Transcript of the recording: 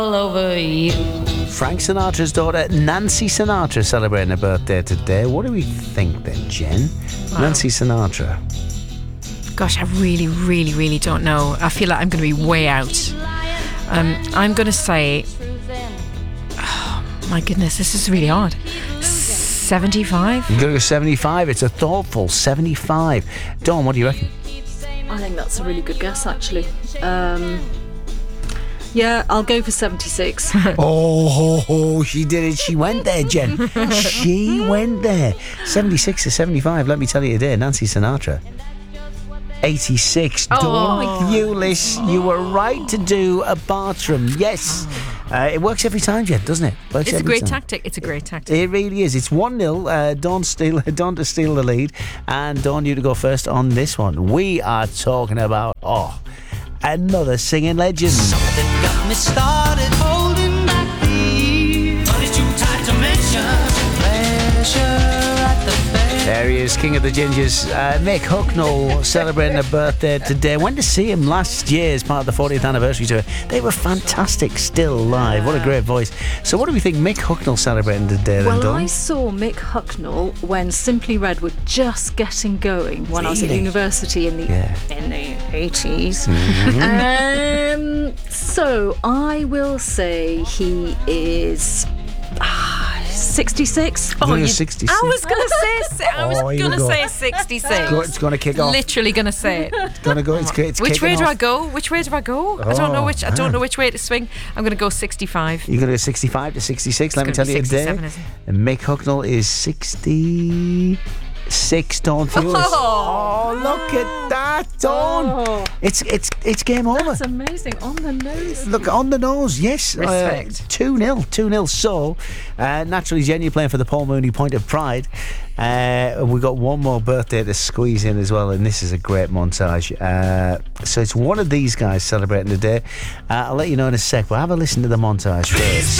All over you. Frank Sinatra's daughter, Nancy Sinatra, celebrating her birthday today. What do we think then, Jen? Wow. Nancy Sinatra. Gosh, I really, really, really don't know. I feel like I'm going to be way out. I'm going to say... Oh, my goodness, this is really hard. 75? You're going to go 75. It's a thoughtful 75. Dawn, what do you reckon? I think that's a really good guess, actually. Yeah, I'll go for 76. Oh, she did it. She went there, Jen. She went there. 76 to 75, let me tell you today, Nancy Sinatra. 86. Dawn, you were right to do a Bartram. Yes. It works every time, Jen, doesn't it? It's a great tactic. It's a great tactic. It really is. It's 1-0. Dawn to steal the lead. And Dawn, you to go first on this one. We are talking about, another singing legend. Something got me started holding back the years, but it's too tight to mention. Pleasure at the fair. There he is, King of the Gingers. Mick Hucknall celebrating a birthday today. Went to see him last year as part of the 40th anniversary tour. They were fantastic still live. What a great voice. So what do we think Mick Hucknall celebrating today then, Dawn? I saw Mick Hucknall when Simply Red were just getting going when I was at university in the 80s. Mm-hmm. So I will say he is 66. Oh, 66. I was going to say 66. It's going to kick off. Literally going to say it. It's going to go. It's Which way do I off. go? Which way do I go? I don't know which. I don't know which way to swing. I'm going to go 65. You're going to go 65 to 66. Let me tell you today. And Mick Hucknall is 66. Dawn Fewlis. Oh, look at that, Dawn. It's game over. That's amazing. On the nose. Look, on the nose, yes. Respect. 2-0. So, naturally, Jen, you're playing for the Paul Mooney Point of Pride. We've got one more birthday to squeeze in as well, and this is a great montage. So it's one of these guys celebrating today. I'll let you know in a sec, but have a listen to the montage first.